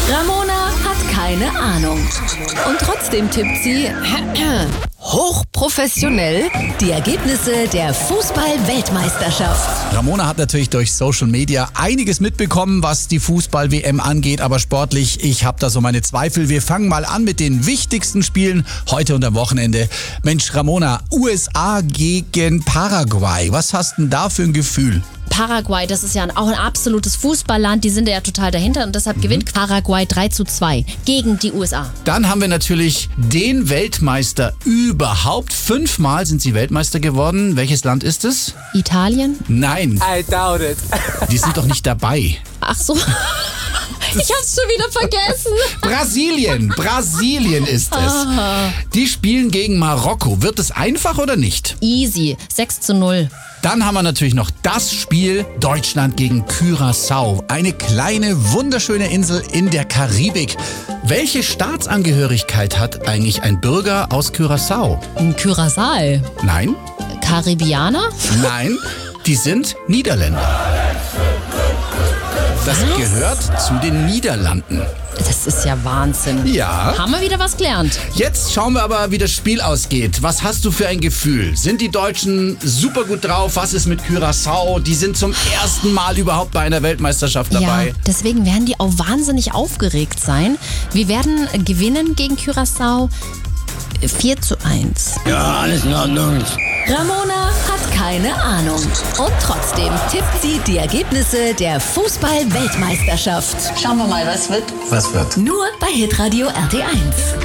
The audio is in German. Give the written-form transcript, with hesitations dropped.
Ramona hat keine Ahnung. Und trotzdem tippt sie hochprofessionell die Ergebnisse der Fußball-Weltmeisterschaft. Ramona hat natürlich durch Social Media einiges mitbekommen, was die Fußball-WM angeht, aber sportlich, ich habe da so meine Zweifel. Wir fangen mal an mit den wichtigsten Spielen heute und am Wochenende. Mensch, Ramona, USA gegen Paraguay. Was hast denn da für ein Gefühl? Paraguay, das ist ja auch ein absolutes Fußballland, die sind ja total dahinter und deshalb gewinnt Paraguay 3:2 gegen die USA. Dann haben wir natürlich den Weltmeister überhaupt. 5-mal sind sie Weltmeister geworden. Welches Land ist es? Italien? Nein, I doubt it. die sind doch nicht dabei. Ach so. Ich hab's schon wieder vergessen. Brasilien ist es. Die spielen gegen Marokko. Wird es einfach oder nicht? Easy, 6:0. Dann haben wir natürlich noch das Spiel Deutschland gegen Curaçao. Eine kleine, wunderschöne Insel in der Karibik. Welche Staatsangehörigkeit hat eigentlich ein Bürger aus Curaçao? Curaçao. Nein, Karibianer? nein, die sind Niederländer. Das gehört zu den Niederlanden. Das ist ja Wahnsinn. Ja. Haben wir wieder was gelernt? Jetzt schauen wir aber, wie das Spiel ausgeht. Was hast du für ein Gefühl? Sind die Deutschen super gut drauf? Was ist mit Curaçao? Die sind zum ersten Mal überhaupt bei einer Weltmeisterschaft dabei. Ja, deswegen werden die auch wahnsinnig aufgeregt sein. Wir werden gewinnen gegen Curaçao 4:1. Ja, alles in Ordnung. Ramona hat keine Ahnung. Und trotzdem tippt sie die Ergebnisse der Fußball-Weltmeisterschaft. Schauen wir mal, was wird. Was wird? Nur bei Hitradio RT1.